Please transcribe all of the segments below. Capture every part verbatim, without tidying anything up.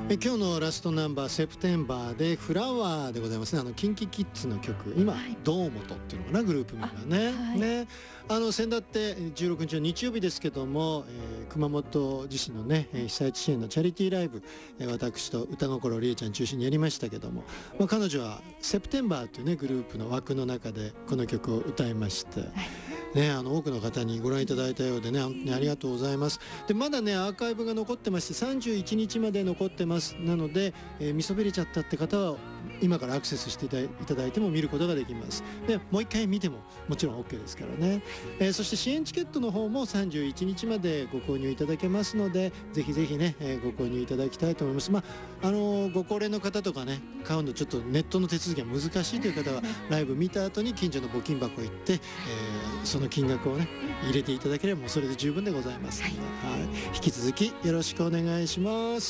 え今日のラストナンバーセプテンバーでフラワーでございますね。あのキンキキッズの曲、今、はい、堂本っていうのかな、グループ名がね、はい、ね、あの先だってじゅうろくにちの日曜日ですけども、えー、熊本地震のね被災地支援のチャリティーライブ、えー、私と歌心りえちゃん中心にやりましたけども、まあ、彼女はセプテンバーというねグループの枠の中でこの曲を歌いまして、はいね、あの多くの方にご覧いただいたようでね、本当にありがとうございます。でまだねアーカイブが残ってましてさんじゅういちにちまで残ってます。なので、えー、見そびれちゃったって方は今からアクセスしていただいても見ることができます。でもう一回見てももちろん OK ですからね、えー、そして支援チケットの方もさんじゅういちにちまでご購入いただけますので、ぜひぜひね、えー、ご購入いただきたいと思います。まああのー、ご高齢の方とかね買うのちょっとネットの手続きが難しいという方はライブ見た後に近所の募金箱行って、えー、その金額をね入れていただければもうそれで十分でございますので、はいはい、引き続きよろしくお願いします。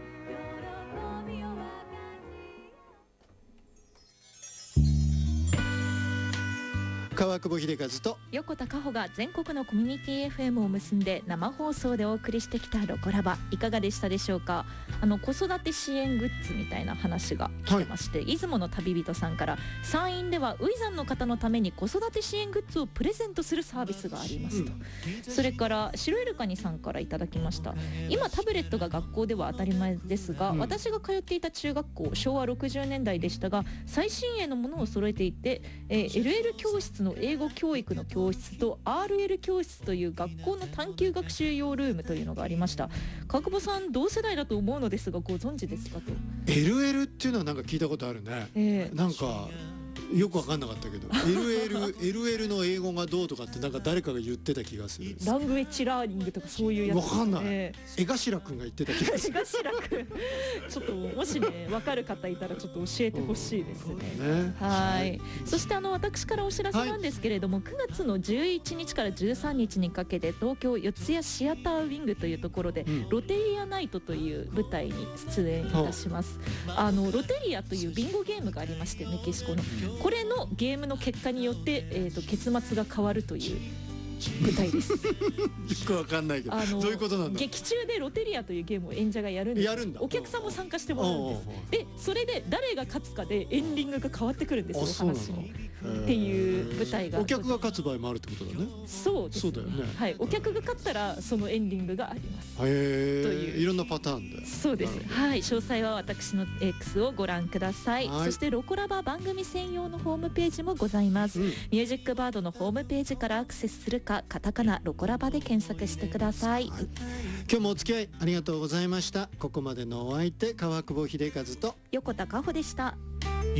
川久保秀和と横田加穂が全国のコミュニティ エフエム を結んで生放送でお送りしてきたロコラバ、いかがでしたでしょうか。あの子育て支援グッズみたいな話が来てまして、はい、出雲の旅人さんから山陰では初産の方のために子育て支援グッズをプレゼントするサービスがありますと、うん、それから白イルカニさんからいただきました。今タブレットが学校では当たり前ですが、うん、私が通っていた中学校しょうわろくじゅうねんだいでしたが最新鋭のものを揃えていて、えー、エルエル 教室の英語教育の教室と アールエル 教室という学校の探究学習用ルームというのがありました。川久保さん同世代だと思うのですがご存知ですかと。 エルエル っていうのはなんか聞いたことあるね、えー、なんかよく分かんなかったけどエルエル エルエル の英語がどうとかってなんか誰かが言ってた気がする。 ラングエッジラーニングとかそういうやつ。 分かんない、えー、江頭くんが言ってた気がする。江頭くんちょっともしね分かる方いたらちょっと教えてほしいですね、うん、ねはい、はい、そしてあの私からお知らせなんですけれども、はい、くがつのじゅういちにちからじゅうさんにちにかけて東京四谷シアターウィングというところで、うん、ロテリアナイトという舞台に出演いたします。あのロテリアというビンゴゲームがありましてメキシコのこれのゲームの結果によって、えーと、結末が変わるという舞台です。よくわかんないけどあのどういうことなんだ。 劇中でロテリアというゲームを演者がやるんです。 やるんだ。 お客さんも参加してもらうんです。でそれで誰が勝つかでエンディングが変わってくるんですよ、お話にっていう舞台が。 お客が勝つ場合もあるってことだね。 そうです、ね、 そうだよね、 はい、お客が勝ったらそのエンディングがあります。 へといういろんなパターンで。 そうです、はい、詳細は私の X をご覧ください、はい、そしてロコラバ番組専用のホームページもございます、うん、ミュージックバードのホームページからアクセスするかカタカナロコラバで検索してください、はい、 今日もお付き合いありがとうございました。ここまでのお相手川久保秀和と横田加穂でした。